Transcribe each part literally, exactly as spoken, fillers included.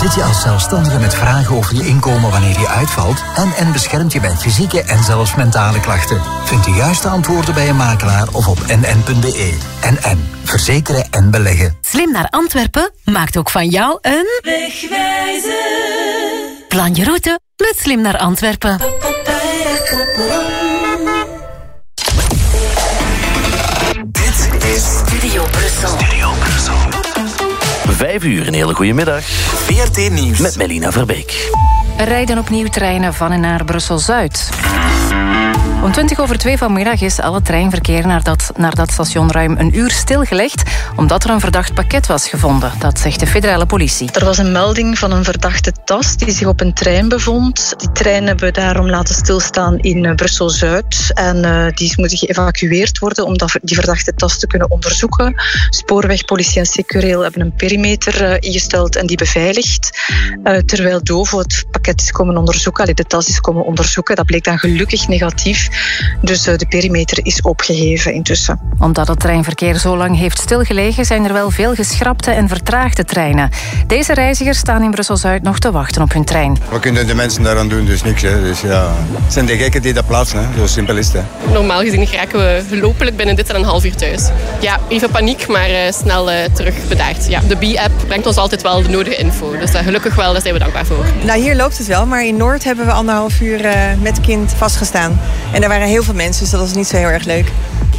Zit je als zelfstandige met vragen over je inkomen wanneer je uitvalt? N N beschermt je bij fysieke en zelfs mentale klachten. Vind de juiste antwoorden bij een makelaar of op n n punt b e. N N. Verzekeren en beleggen. Slim naar Antwerpen maakt ook van jou een... wegwijzer. Plan je route met Slim naar Antwerpen. Dit is Studio Brussel. Studio Brussel. Vijf uur, een hele goede middag. V R T Nieuws. Met Melina Verbeek. Er rijden opnieuw treinen van en naar Brussel-Zuid. Om twintig over twee vanmiddag is alle treinverkeer naar dat, naar dat station ruim een uur stilgelegd, omdat er een verdacht pakket was gevonden. Dat zegt de federale politie. Er was een melding van een verdachte tas die zich op een trein bevond. Die trein hebben we daarom laten stilstaan in Brussel-Zuid. En uh, die moeten geëvacueerd worden om dat, die verdachte tas te kunnen onderzoeken. Spoorweg, politie en Secureel hebben een perimeter uh, ingesteld en die beveiligd. Uh, terwijl Dovo het pakket is komen onderzoeken, allee, de tas is komen onderzoeken. Dat bleek dan gelukkig negatief. Dus uh, de perimeter is opgeheven intussen. Omdat het treinverkeer zo lang heeft stilgelegen, zijn er wel veel geschrapte en vertraagde treinen. Deze reizigers staan in Brussel-Zuid nog te wachten op hun trein. Wat kunnen de mensen daaraan doen? Dus niks. Hè. Dus, ja. Het zijn de gekken die dat plaatsen. Hè. Zo simpel is het. Hè. Normaal gezien geraken we hopelijk binnen dit en een half uur thuis. Ja, even paniek, maar uh, snel uh, terug bedaard. Ja, de B-app brengt ons altijd wel de nodige info. Dus uh, gelukkig wel, daar zijn we dankbaar voor. Nou, hier loopt het wel, maar in Noord hebben we anderhalf uur uh, met kind vastgestaan. En er waren heel veel mensen, dus dat was niet zo heel erg leuk.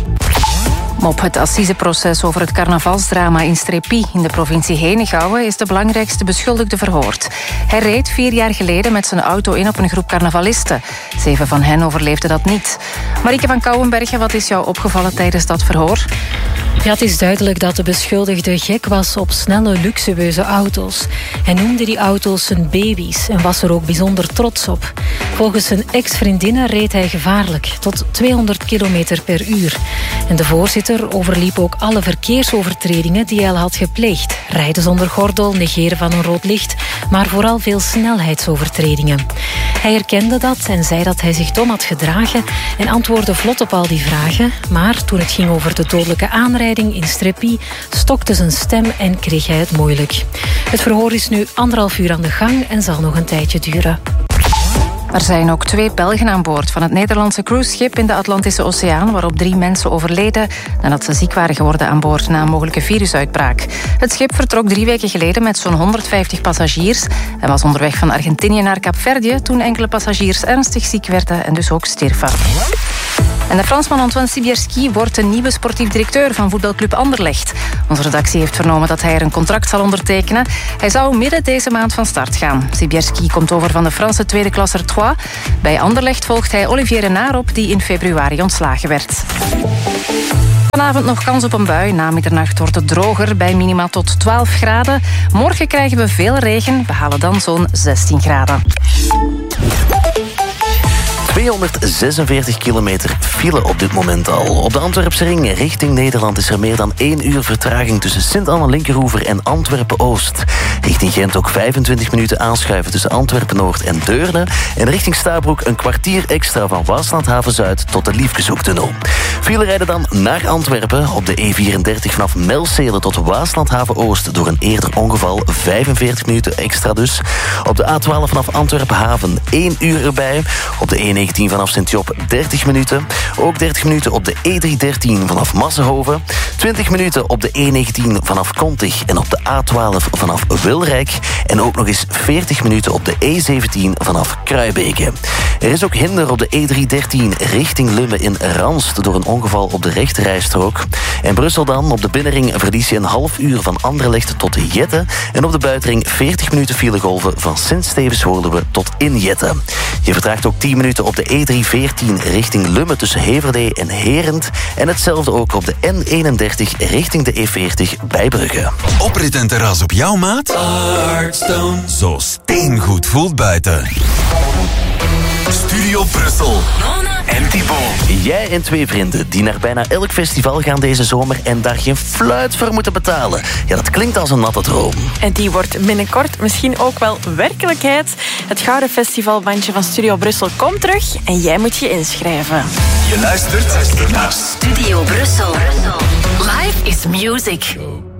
Op het assiseproces over het carnavalsdrama in Strépy in de provincie Henegouwen is de belangrijkste beschuldigde verhoord. Hij reed vier jaar geleden met zijn auto in op een groep carnavalisten. Zeven van hen overleefden dat niet. Marieke van Kouwenbergen, wat is jou opgevallen tijdens dat verhoor? Ja, het is duidelijk dat de beschuldigde gek was op snelle, luxueuze auto's. Hij noemde die auto's zijn baby's en was er ook bijzonder trots op. Volgens zijn ex-vriendinnen reed hij gevaarlijk, tot tweehonderd kilometer per uur. En de voorzitter overliep ook alle verkeersovertredingen die hij al had gepleegd. Rijden zonder gordel, negeren van een rood licht, maar vooral veel snelheidsovertredingen. Hij herkende dat en zei dat hij zich dom had gedragen en antwoordde vlot op al die vragen. Maar toen het ging over de dodelijke aanrijding in Strépy stokte zijn stem en kreeg hij het moeilijk. Het verhoor is nu anderhalf uur aan de gang en zal nog een tijdje duren. Er zijn ook twee Belgen aan boord van het Nederlandse cruiseschip in de Atlantische Oceaan, waarop drie mensen overleden nadat ze ziek waren geworden aan boord na een mogelijke virusuitbraak. Het schip vertrok drie weken geleden met zo'n honderdvijftig passagiers en was onderweg van Argentinië naar Kaapverdië toen enkele passagiers ernstig ziek werden en dus ook stierven. En de Fransman Antoine Sibierski wordt de nieuwe sportief directeur van voetbalclub Anderlecht. Onze redactie heeft vernomen dat hij er een contract zal ondertekenen. Hij zou midden deze maand van start gaan. Sibierski komt over van de Franse tweede klasser Troyes. Bij Anderlecht volgt hij Olivier Renard op, die in februari ontslagen werd. Vanavond nog kans op een bui. Na middernacht wordt het droger bij minima tot twaalf graden. Morgen krijgen we veel regen. We halen dan zo'n zestien graden. tweehonderdzesenveertig kilometer file op dit moment al. Op de Antwerpse ring richting Nederland is er meer dan één uur vertraging tussen Sint-Anne-Linkeroever en Antwerpen-Oost. Richting Gent ook vijfentwintig minuten aanschuiven tussen Antwerpen-Noord en Deurne. En richting Stabroek een kwartier extra van Waaslandhaven-Zuid tot de Liefkeshoektunnel. File rijden dan naar Antwerpen op de E vierendertig vanaf Melcele tot Waaslandhaven-Oost door een eerder ongeval, vijfenveertig minuten extra dus. Op de A twaalf vanaf Antwerpen-Haven één uur erbij. Op de E negentien vanaf Sint-Job dertig minuten. Ook dertig minuten op de E driehonderddertien vanaf Massenhoven. twintig minuten op de E negentien vanaf Kontig en op de A twaalf vanaf Wilrijk. En ook nog eens veertig minuten op de E zeventien vanaf Kruibeke. Er is ook hinder op de E driehonderddertien richting Lummen in Ranst door een ongeval op de rechterrijstrook. En Brussel dan, op de binnenring verlies je een half uur van Anderlecht tot Jette. En op de buitenring veertig minuten filegolven van Sint-Stevens-Hoorluwe tot in Jette. Je vertraagt ook tien minuten op de E driehonderdveertien richting Lummen tussen Heverlee en Herent. En hetzelfde ook op de N eenendertig richting de E veertig bij Brugge. Oprit en terras op jouw maat? Artstone. Zo steengoed voelt buiten. Studio Brussel. En Thibaut. Jij en twee vrienden die naar bijna elk festival gaan deze zomer en daar geen fluit voor moeten betalen. Ja, dat klinkt als een natte droom. En die wordt binnenkort misschien ook wel werkelijkheid. Het Gouden Festivalbandje van Studio Brussel komt terug en jij moet je inschrijven. Je luistert naar Studio Brussel. Life is music.